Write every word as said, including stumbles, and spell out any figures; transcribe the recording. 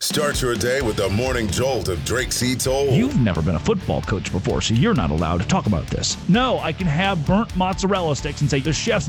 Start your day with the morning jolt of Drake C. Toll. You've never been a football coach before, so you're not allowed to talk about this. No, I can have burnt mozzarella sticks and say the chef's